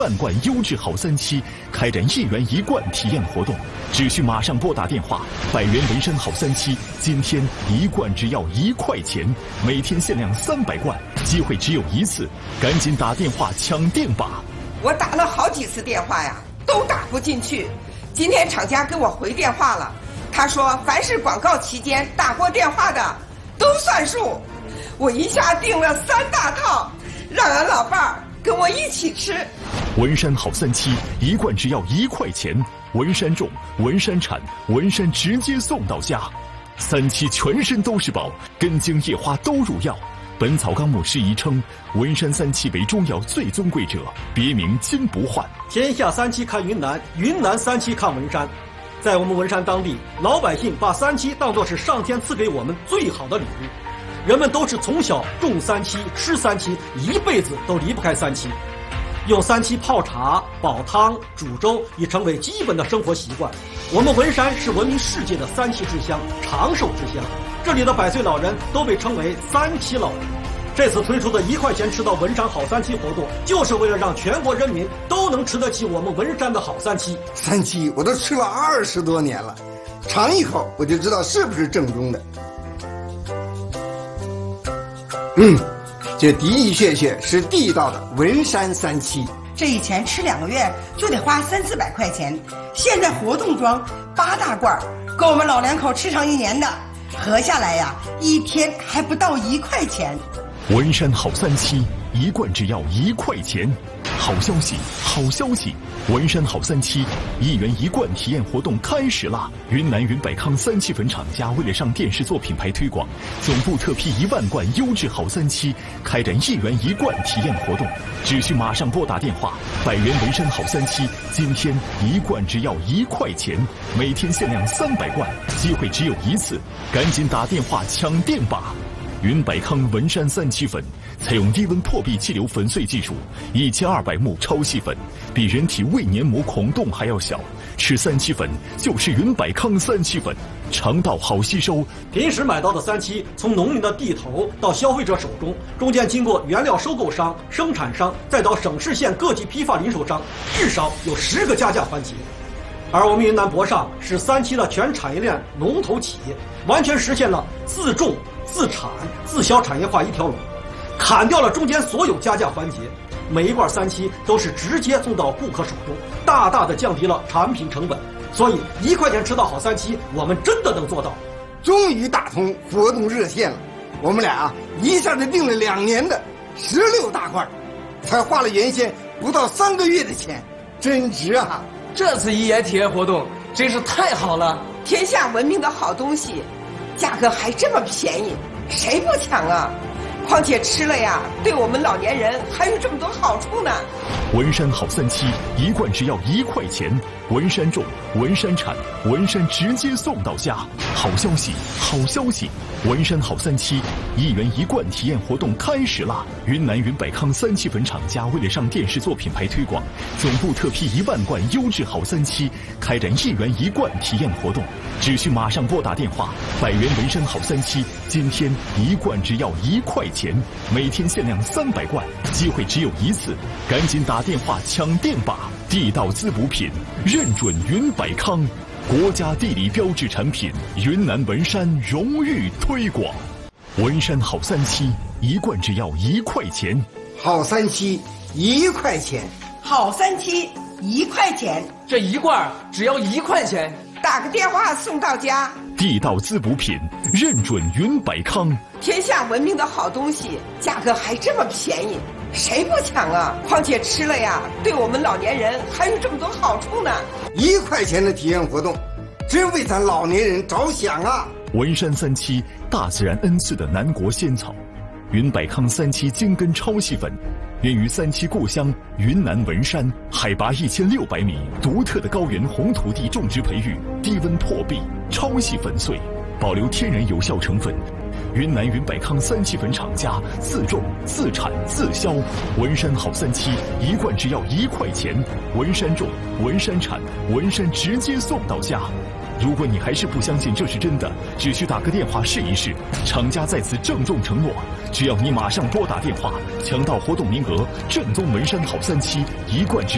万罐优质好3期开展1元1罐体验活动，只需马上拨打电话，100元纹身好3期，今天1罐只要1块钱，每天限量300罐，机会只有一次，赶紧打电话抢店吧！ 我打了好几次电话呀，都打不进去。今天厂家给我回电话了，他说凡是广告期间打过电话的都算数。我一下订了3大套，让俺老伴儿跟我一起吃。 文山好3期1罐只要1块钱，文山种，文山产，文山直接送到家。3期全身都是宝，根茎叶花都入药。本草纲目释义称，文山3期为中药最尊贵者，别名金不换。 天下3期看云南，云南3期看文山。在我们文山当地，老百姓把3期当作是上天赐给我们最好的礼物。人们都是从小种3期，吃3期，一辈子都离不开3期。用3期泡茶、煲汤、煮粥已成为基本的生活习惯。我们文山是闻名世界的3期之乡，长寿之乡。这里的100岁老人都被称为3期老人。这次推出的1块钱吃到文山好3期活动，就是为了让全国人民都能吃得起我们文山的好3期。 3期我都吃了20多年了，尝一口我就知道是不是正宗的。这的的确确是地道的文山3期。 这以前吃2个月就得花300-400块钱，现在活动装8大罐，够我们老2口吃上1年的，合下来呀，1天还不到1块钱。 文山好3期1罐只要1块钱，好消息，好消息！文山好3期1元1罐体验活动开始啦！云南云百康3期粉厂家为了上电视做品牌推广，总部特批1万罐优质好3期，开展1元1罐体验活动，只需马上拨打电话，100元文山好3期，今天1罐只要1块钱，每天限量300罐，机会只有一次，赶紧打电话抢店吧！云百康文山3期粉采用低温破壁气流粉碎技术，1200目超细粉，比人体胃黏膜孔洞还要小。吃3期粉就是云百康3期粉，肠道好吸收。 平时买到的3期，从农民的地头到消费者手中，中间经过原料收购商、生产商，再到省市县各级批发零售商，至少有10个加价环节。而我们云南博尚是3期的全产业链龙头企业，完全实现了自种、自产、自销产业化一条龙，砍掉了中间所有加价环节，每一罐3期都是直接送到顾客手中，大大的降低了产品成本。所以1块钱吃到好3期，我们真的能做到。 终于打通活动热线了，我们俩一下子订了2年的16大罐，才花了原先不到3个月的钱，真值啊！ 这次1元体验活动真是太好了， 天下闻名的好东西，价格还这么便宜，谁不抢啊？况且吃了呀，对我们老年人还有这么多好处呢。 文山好3期1罐只要1块钱，文山种，文山产，文山直接送到家。好消息，好消息！文山好3期1元1罐体验活动开始啦！云南云百康3期粉厂家为了上电视做品牌推广，总部特批1万罐优质好3期，开展1元1罐体验活动，只需马上拨打电话，100元文山好3期，今天1罐只要1块钱，每天限量300罐，机会只有一次，赶紧打电话抢店吧！地道滋补品，认准云百康，国家地理标志产品，云南文山荣誉推广。文山好3期1罐只要1块钱， 好3期1块钱， 好3期1块钱， 这1罐只要1块钱， 打个电话送到家。 地道滋补品，认准云百康。 天下闻名的好东西，价格还这么便宜，谁不抢啊？况且吃了呀，对我们老年人还有这么多好处呢。 1块钱的体验活动，真为咱老年人着想啊！ 文山3期大自然恩赐的南国仙草，云百康3期精根超细粉，源于3期故乡云南文山，海拔1600米，独特的高原红土地种植培育，低温破壁，超细粉碎，保留天然有效成分。云南云百康3期粉厂家自种、自产、自销，文山好3期1罐只要1块钱，文山种，文山产，文山直接送到家。如果你还是不相信这是真的，只需打个电话试一试。厂家在此郑重承诺，只要你马上拨打电话，抢到活动名额，正宗文山好3期1罐只